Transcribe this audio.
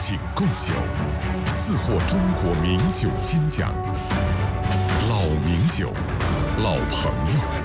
景贡酒，4获中国名酒金奖。老名酒，老朋友。